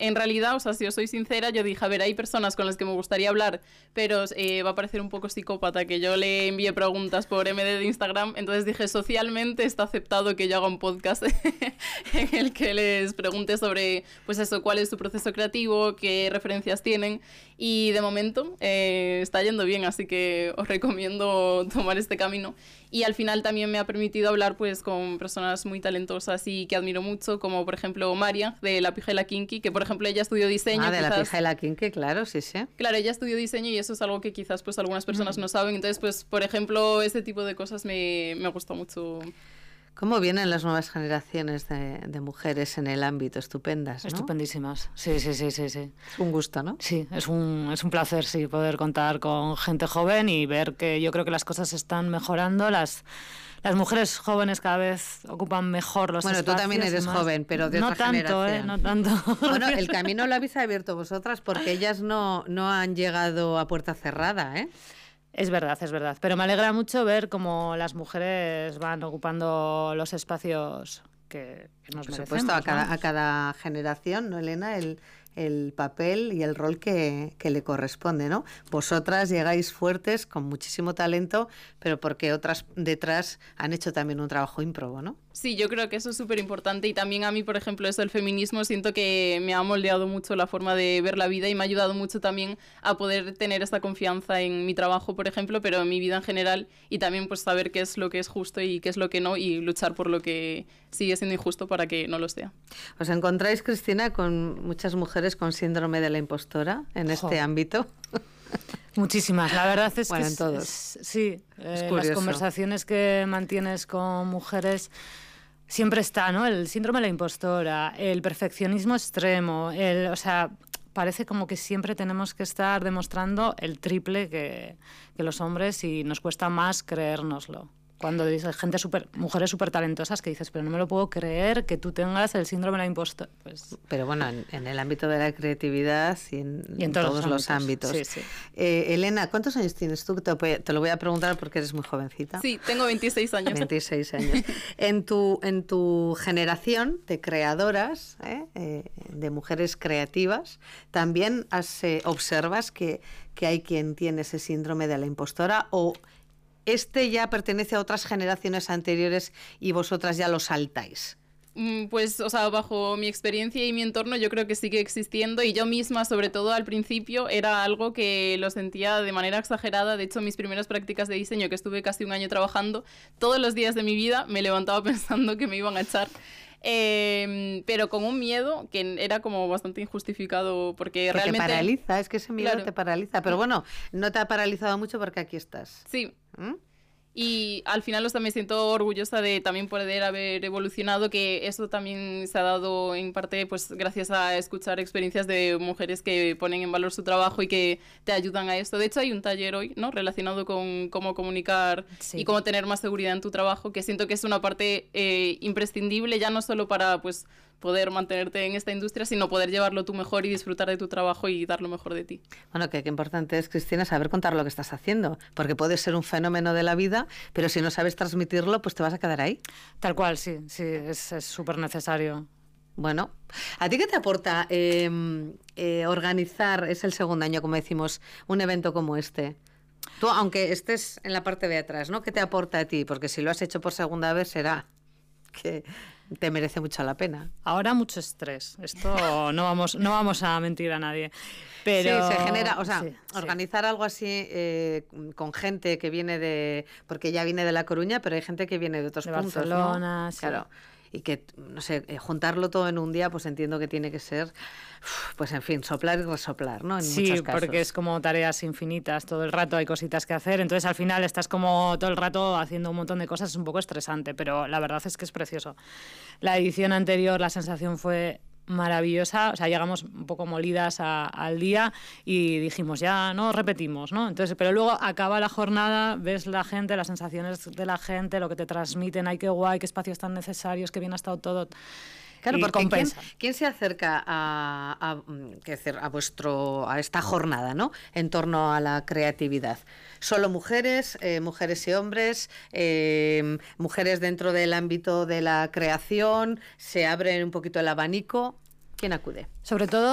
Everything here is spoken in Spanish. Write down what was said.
en realidad, o sea, si os soy sincera, yo dije, a ver, hay personas con las que me gustaría hablar, pero va a parecer un poco psicópata que yo le envíe preguntas por MD de Instagram, entonces dije, socialmente está aceptado que yo haga un podcast en el que les pregunte sobre, pues eso, cuál es su proceso creativo, qué referencias tienen, y de momento está yendo bien, así que os recomiendo tomar este camino. Y al final también me ha permitido hablar pues con personas muy talentosas y que admiro mucho, como por ejemplo María, de La Pija y la Kinky, que por ejemplo ella estudió diseño. De La Pija y la Kinky, claro, sí, sí. Claro, ella estudió diseño y eso es algo que quizás pues algunas personas no saben. Entonces, pues por ejemplo, ese tipo de cosas me gusta mucho. ¿Cómo vienen las nuevas generaciones de mujeres en el ámbito? Estupendas, ¿no? Estupendísimas, sí. Es un gusto, ¿no? Sí, es un placer, sí, poder contar con gente joven y ver que yo creo que las cosas están mejorando, las mujeres jóvenes cada vez ocupan mejor los espacios. Bueno, tú también eres joven, pero de otra generación. No tanto. Bueno, el camino lo habéis abierto vosotras porque ellas no han llegado a puerta cerrada, ¿eh? Es verdad, pero me alegra mucho ver cómo las mujeres van ocupando los espacios que nos merecemos. Por supuesto, a cada generación, ¿no, Elena? El papel y el rol que le corresponde, ¿no? Vosotras llegáis fuertes, con muchísimo talento, pero porque otras detrás han hecho también un trabajo ímprobo, ¿no? Sí, yo creo que eso es súper importante y también a mí, por ejemplo, eso del feminismo, siento que me ha moldeado mucho la forma de ver la vida y me ha ayudado mucho también a poder tener esta confianza en mi trabajo, por ejemplo, pero en mi vida en general y también pues saber qué es lo que es justo y qué es lo que no y luchar por lo que sigue siendo injusto para que no lo sea. ¿Os encontráis, Cristina, con muchas mujeres con síndrome de la impostora en este ámbito? Muchísimas, la verdad es bueno, que en todos. Las conversaciones que mantienes con mujeres siempre está, ¿no? El síndrome de la impostora, el perfeccionismo extremo, o sea, parece como que siempre tenemos que estar demostrando el triple que los hombres y nos cuesta más creérnoslo. Cuando dices mujeres súper talentosas que dices, pero no me lo puedo creer que tú tengas el síndrome de la impostora. Pues, pero bueno, en el ámbito de la creatividad y en todos los ámbitos. Sí. Elena, ¿cuántos años tienes tú? Te lo voy a preguntar porque eres muy jovencita. Sí, tengo 26 años. 26 años. En tu generación de creadoras, de mujeres creativas, también observas que hay quien tiene ese síndrome de la impostora o ya pertenece a otras generaciones anteriores y vosotras ya lo saltáis. Pues, o sea, bajo mi experiencia y mi entorno yo creo que sigue existiendo y yo misma, sobre todo al principio, era algo que lo sentía de manera exagerada. De hecho, mis primeras prácticas de diseño, que estuve casi un año trabajando, todos los días de mi vida me levantaba pensando que me iban a echar. Pero con un miedo que era como bastante injustificado porque realmente... te paraliza, es que ese miedo te paraliza. Pero bueno, no te ha paralizado mucho porque aquí estás. Sí. Y al final me siento orgullosa de también poder haber evolucionado, que eso también se ha dado en parte pues gracias a escuchar experiencias de mujeres que ponen en valor su trabajo y que te ayudan a esto. De hecho hay un taller hoy, ¿no?, relacionado con cómo comunicar y cómo tener más seguridad en tu trabajo, que siento que es una parte imprescindible ya no solo para pues poder mantenerte en esta industria, sino poder llevarlo tú mejor y disfrutar de tu trabajo y dar lo mejor de ti. Bueno, que qué importante es, Cristina, saber contar lo que estás haciendo, porque puede ser un fenómeno de la vida, pero si no sabes transmitirlo, pues te vas a quedar ahí. Tal cual, sí, es súper necesario. Bueno, ¿a ti qué te aporta organizar, es el segundo año, como decimos, un evento como este? Tú, aunque estés en la parte de atrás, ¿no? ¿Qué te aporta a ti? Porque si lo has hecho por segunda vez será que te merece mucho la pena. Ahora mucho estrés. Esto no vamos a mentir a nadie. Pero sí, se genera, o sea, organizar algo así con gente que viene porque ella viene de La Coruña, pero hay gente que viene de otros puntos, Barcelona, ¿no? sí. Claro. Y que, no sé, juntarlo todo en un día, pues entiendo que tiene que ser, pues en fin, soplar y resoplar, ¿no? En muchos casos. Porque es como tareas infinitas, todo el rato hay cositas que hacer, entonces al final estás como todo el rato haciendo un montón de cosas, es un poco estresante, pero la verdad es que es precioso. La edición anterior, la sensación fue maravillosa, o sea, llegamos un poco molidas al día y dijimos, ya no repetimos, ¿no? Entonces, pero luego acaba la jornada, ves la gente, las sensaciones de la gente, lo que te transmiten, ay, qué guay, qué espacios tan necesarios, qué bien ha estado todo. Claro, porque ¿quién se acerca a esta jornada, ¿no?, en torno a la creatividad? ¿Solo mujeres, mujeres y hombres, mujeres dentro del ámbito de la creación? ¿Se abre un poquito el abanico? ¿Quién acude? Sobre todo